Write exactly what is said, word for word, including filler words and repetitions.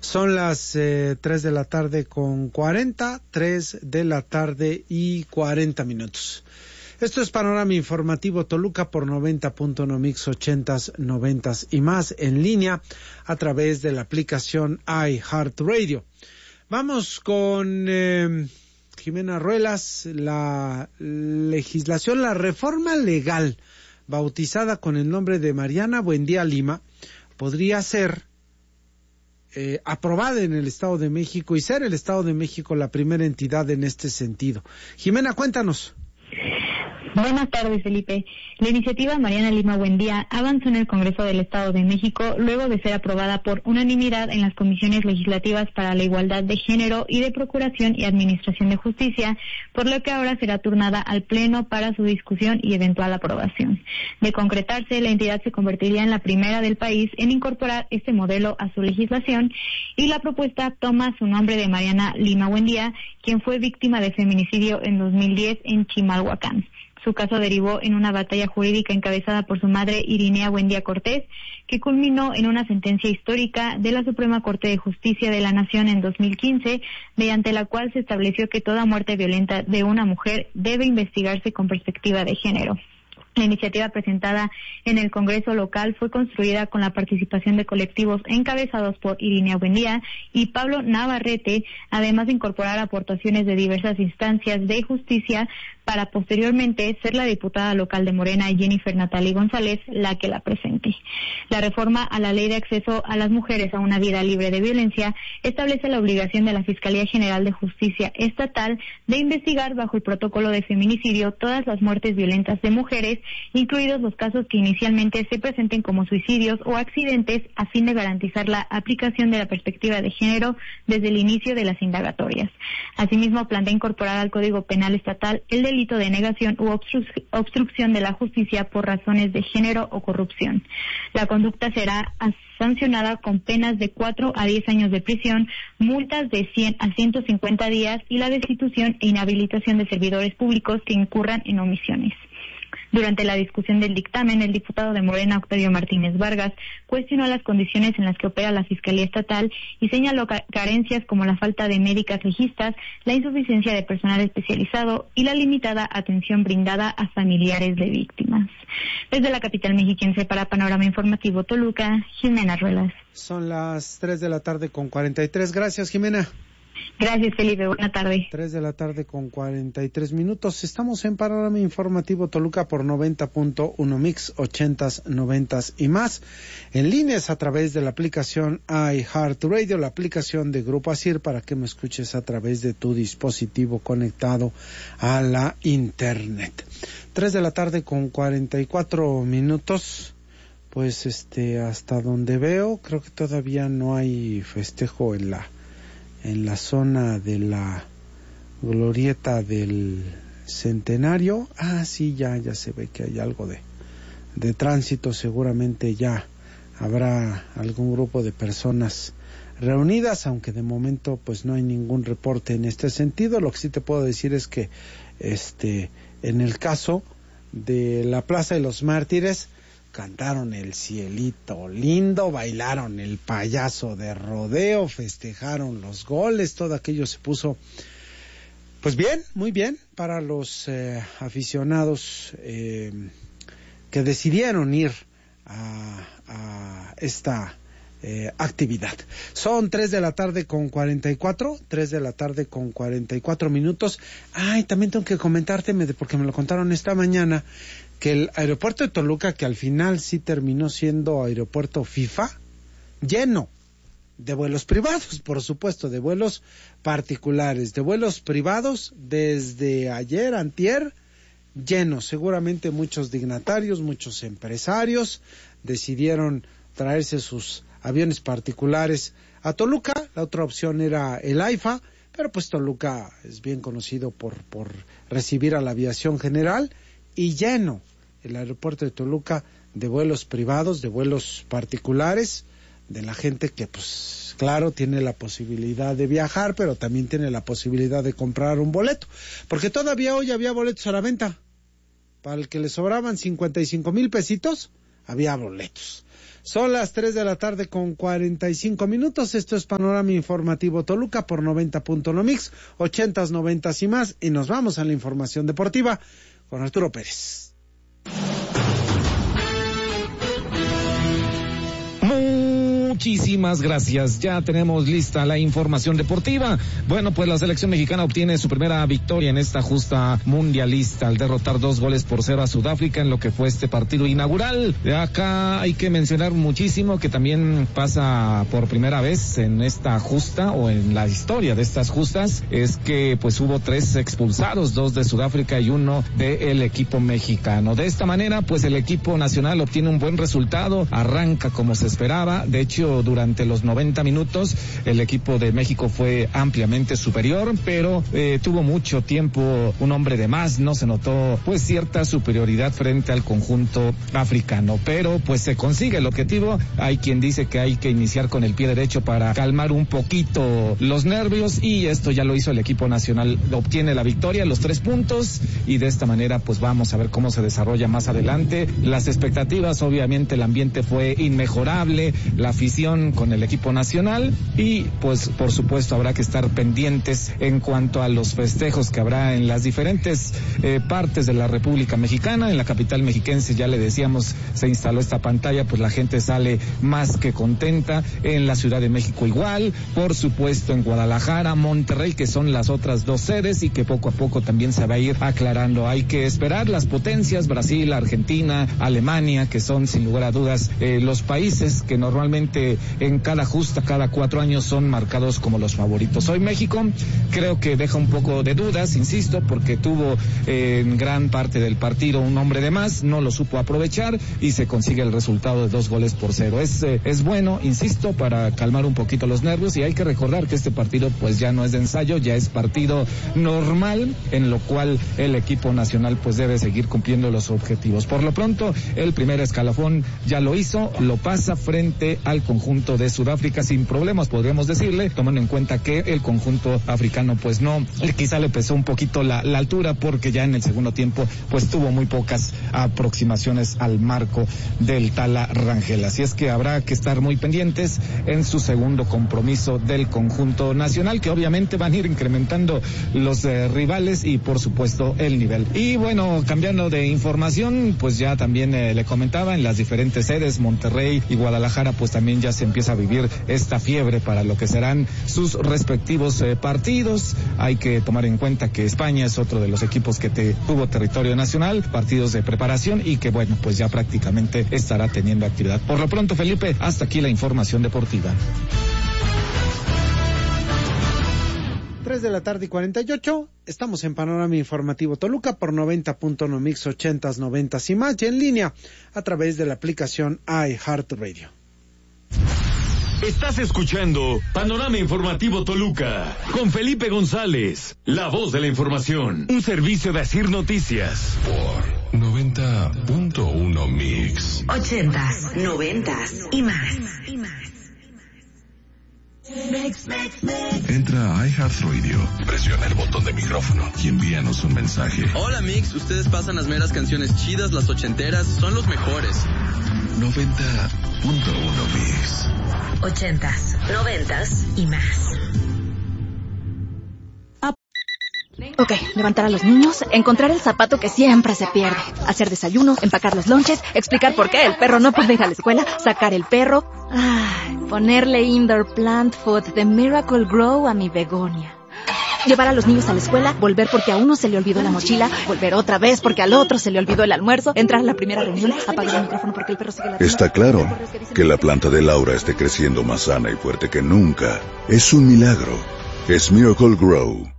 Son las eh, tres de la tarde con cuarenta, tres de la tarde y cuarenta minutos. Esto es Panorama Informativo Toluca por noventa punto uno Mix ochentas, noventas y más en línea a través de la aplicación iHeartRadio. Vamos con eh, Jimena Ruelas. La legislación, la reforma legal bautizada con el nombre de Mariana Buendía Lima podría ser eh, aprobada en el Estado de México y ser el Estado de México la primera entidad en este sentido. Jimena, cuéntanos. Buenas tardes, Felipe. La iniciativa Mariana Lima Buendía avanzó en el Congreso del Estado de México luego de ser aprobada por unanimidad en las comisiones legislativas para la igualdad de género y de Procuración y Administración de Justicia, por lo que ahora será turnada al Pleno para su discusión y eventual aprobación. De concretarse, la entidad se convertiría en la primera del país en incorporar este modelo a su legislación, y la propuesta toma su nombre de Mariana Lima Buendía, quien fue víctima de feminicidio en dos mil diez en Chimalhuacán. Su caso derivó en una batalla jurídica encabezada por su madre Irinea Buendía Cortés, que culminó en una sentencia histórica de la Suprema Corte de Justicia de la Nación en dos mil quince, mediante la cual se estableció que toda muerte violenta de una mujer debe investigarse con perspectiva de género. La iniciativa presentada en el Congreso local fue construida con la participación de colectivos encabezados por Irinea Buendía y Pablo Navarrete, además de incorporar aportaciones de diversas instancias de justicia, para posteriormente ser la diputada local de Morena, Jennifer Natalie González, la que la presente. La reforma a la Ley de Acceso a las Mujeres a una Vida Libre de Violencia establece la obligación de la Fiscalía General de Justicia Estatal de investigar bajo el protocolo de feminicidio todas las muertes violentas de mujeres, incluidos los casos que inicialmente se presenten como suicidios o accidentes, a fin de garantizar la aplicación de la perspectiva de género desde el inicio de las indagatorias. Asimismo, plantea incorporar al Código Penal Estatal el delito de negación u obstru- obstrucción de la justicia por razones de género o corrupción. La conducta será sancionada con penas de cuatro a diez años de prisión, multas de cien a ciento cincuenta días y la destitución e inhabilitación de servidores públicos que incurran en omisiones. Durante la discusión del dictamen, el diputado de Morena, Octavio Martínez Vargas, cuestionó las condiciones en las que opera la Fiscalía Estatal y señaló ca- carencias como la falta de médicas legistas, la insuficiencia de personal especializado y la limitada atención brindada a familiares de víctimas. Desde la capital mexiquense para Panorama Informativo Toluca, Jimena Ruelas. Son las tres de la tarde con cuarenta y tres. Gracias, Jimena. Gracias, Felipe. Buena tarde. tres de la tarde con cuarenta y tres minutos. Estamos en Panorama Informativo Toluca por noventa punto uno Mix, ochentas, noventas y más. En líneas a través de la aplicación iHeartRadio, la aplicación de Grupo Asir, para que me escuches a través de tu dispositivo conectado a la Internet. tres de la tarde con cuarenta y cuatro minutos. Pues este, hasta donde veo, creo que todavía no hay festejo en la en la zona de la glorieta del Centenario. Ah, sí, ya, ya se ve que hay algo de, de tránsito. Seguramente ya habrá algún grupo de personas reunidas, aunque de momento pues no hay ningún reporte en este sentido. Lo que sí te puedo decir es que este, en el caso de la Plaza de los Mártires, cantaron el cielito lindo, bailaron el payaso de rodeo, festejaron los goles, todo aquello se puso pues bien, muy bien para los eh, aficionados eh, que decidieron ir a, a esta eh, actividad. Son tres de la tarde con cuarenta y cuatro, tres de la tarde con cuarenta y cuatro minutos. Ay, también tengo que comentarte, porque me lo contaron esta mañana, que el aeropuerto de Toluca, que al final sí terminó siendo aeropuerto FIFA, lleno de vuelos privados, por supuesto, de vuelos particulares, de vuelos privados desde ayer, antier, lleno. Seguramente muchos dignatarios, muchos empresarios decidieron traerse sus aviones particulares a Toluca. La otra opción era el AIFA, pero pues Toluca es bien conocido por, por recibir a la aviación general, y lleno el aeropuerto de Toluca de vuelos privados, de vuelos particulares, de la gente que, pues, claro, tiene la posibilidad de viajar, pero también tiene la posibilidad de comprar un boleto, porque todavía hoy había boletos a la venta. Para el que le sobraban cincuenta y cinco mil pesitos, había boletos. Son las tres de la tarde con cuarenta y cinco minutos. Esto es Panorama Informativo Toluca por noventa punto uno Mix, ochentas, noventas y más. Y nos vamos a la información deportiva con Arturo Pérez. Muchísimas gracias. Ya tenemos lista la información deportiva. Bueno, pues la selección mexicana obtiene su primera victoria en esta justa mundialista al derrotar dos goles por cero a Sudáfrica en lo que fue este partido inaugural. Acá hay que mencionar muchísimo que también pasa por primera vez en esta justa o en la historia de estas justas, es que pues hubo tres expulsados, dos de Sudáfrica y uno del equipo mexicano. De esta manera, pues el equipo nacional obtiene un buen resultado, arranca como se esperaba. De hecho, durante los noventa minutos el equipo de México fue ampliamente superior, pero eh, tuvo mucho tiempo un hombre de más, no se notó pues cierta superioridad frente al conjunto africano, pero pues se consigue el objetivo. Hay quien dice que hay que iniciar con el pie derecho para calmar un poquito los nervios, y esto ya lo hizo el equipo nacional, obtiene la victoria, los tres puntos, y de esta manera pues vamos a ver cómo se desarrolla más adelante. Las expectativas, obviamente el ambiente fue inmejorable, la afición con el equipo nacional, y pues por supuesto habrá que estar pendientes en cuanto a los festejos que habrá en las diferentes eh, partes de la República Mexicana. En la capital mexiquense, ya le decíamos, se instaló esta pantalla, pues la gente sale más que contenta. En la Ciudad de México igual, por supuesto en Guadalajara, Monterrey, que son las otras dos sedes y que poco a poco también se va a ir aclarando. Hay que esperar las potencias, Brasil, Argentina, Alemania, que son sin lugar a dudas eh, los países que normalmente en cada justa, cada cuatro años son marcados como los favoritos. Hoy México creo que deja un poco de dudas, insisto, porque tuvo eh, en gran parte del partido un hombre de más, no lo supo aprovechar y se consigue el resultado de dos goles por cero. Es, eh, es bueno, insisto, para calmar un poquito los nervios, y hay que recordar que este partido pues ya no es de ensayo, ya es partido normal, en lo cual el equipo nacional pues debe seguir cumpliendo los objetivos. Por lo pronto, el primer escalafón ya lo hizo, lo pasa frente al conjunto de Sudáfrica sin problemas, podríamos decirle, tomando en cuenta que el conjunto africano pues no, quizá le pesó un poquito la, la altura, porque ya en el segundo tiempo pues tuvo muy pocas aproximaciones al marco del Tala Rangel. Así es que habrá que estar muy pendientes en su segundo compromiso del conjunto nacional, que obviamente van a ir incrementando los eh, rivales y por supuesto el nivel. Y bueno, cambiando de información, pues ya también eh, le comentaba, en las diferentes sedes, Monterrey y Guadalajara, pues también ya se empieza a vivir esta fiebre para lo que serán sus respectivos eh, partidos. Hay que tomar en cuenta que España es otro de los equipos que te, tuvo territorio nacional, partidos de preparación, y que bueno, pues ya prácticamente estará teniendo actividad. Por lo pronto, Felipe, hasta aquí la información deportiva. tres de la tarde y cuarenta y ocho, estamos en Panorama Informativo Toluca por noventa punto uno Mix, ochentas, noventas y más, y en línea a través de la aplicación iHeartRadio. Estás escuchando Panorama Informativo Toluca con Felipe González, la voz de la información, un servicio de Asir Noticias por noventa punto uno Mix, ochentas, noventas y más. Y más. Entra a iHeartRadio, presiona el botón de micrófono y envíanos un mensaje. Hola Mix, ustedes pasan las meras canciones chidas, las ochenteras, son los mejores. noventa punto uno Mix. Ochentas, noventas y más. Ok, levantar a los niños, encontrar el zapato que siempre se pierde, hacer desayuno, empacar los lonches, explicar por qué el perro no puede ir a la escuela, sacar el perro, ay, ponerle indoor plant food de Miracle Grow a mi begonia. Llevar a los niños a la escuela, volver porque a uno se le olvidó la mochila, volver otra vez porque al otro se le olvidó el almuerzo, entrar a la primera reunión, apagar el micrófono porque el perro sigue ladrando. Está claro que la planta de Laura esté creciendo más sana y fuerte que nunca. Es un milagro. Es Miracle Grow.